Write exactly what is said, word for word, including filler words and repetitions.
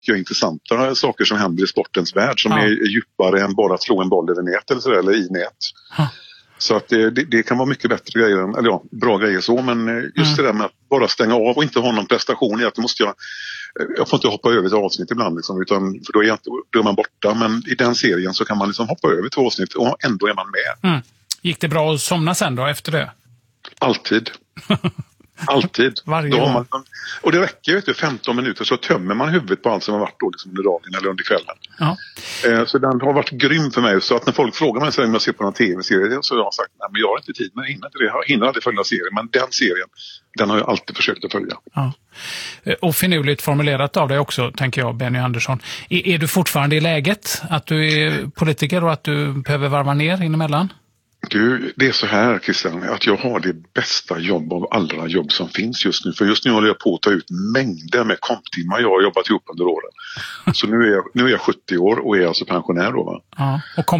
intressanta saker som händer i sportens värld som ja. är djupare än bara att slå en boll över nät eller, så där, eller i nät. Ja. Så att det, det, det kan vara mycket bättre grejer, eller ja, bra grejer så, men just mm. det där med att bara stänga av och inte ha någon prestation i att måste jag, jag får inte hoppa över ett avsnitt ibland liksom, utan, för då är, jag inte, då är man borta, men i den serien så kan man liksom hoppa över två avsnitt och ändå är man med. Mm. Gick det bra att somna sen då efter det? Alltid. Alltid. Varje gång. Man, och det räcker ju femton minuter så tömmer man huvudet på allt som har varit då, liksom under dagen eller under kvällen. Ja. Eh, så den har varit grym för mig. Så att när folk frågar mig så om jag ser på någon tv-serie så har jag sagt nej, men jag har inte tid, men jag hinner inte det. Jag hinner aldrig följa serien, men den serien, den har jag alltid försökt att följa. Ja. Och finurligt formulerat av dig också, tänker jag, Benny Andersson. Är, är du fortfarande i läget att du är politiker och att du behöver varva ner inemellan? Du, det är så här, Christian, att jag har det bästa jobb av alla jobb som finns just nu. För just nu håller jag på att ta ut mängder med komptimmar jag har jobbat ihop under åren. Så nu är jag, nu är jag sjuttio år och är alltså pensionär då, va? Ja, och